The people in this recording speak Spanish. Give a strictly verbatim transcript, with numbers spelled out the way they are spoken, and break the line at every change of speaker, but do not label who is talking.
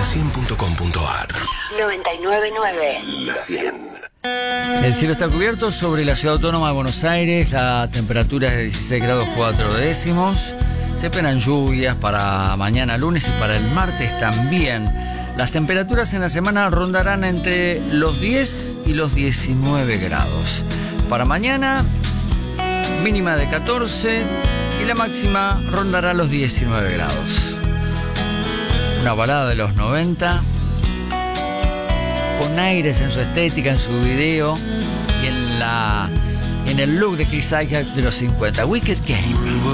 cien punto com punto ar.
noventa y nueve punto nueve.
La cien.
El cielo está cubierto sobre la ciudad autónoma de Buenos Aires. La temperatura es de dieciséis grados cuatro décimos. Se esperan lluvias para mañana lunes y para el martes también. Las temperaturas en la semana rondarán entre los diez y los diecinueve grados. Para mañana, mínima de catorce y la máxima rondará los diecinueve grados. Una balada de los noventa, con aires en su estética, en su video y en, la, en el look de Chris Isaak de los cincuenta. Wicked Game.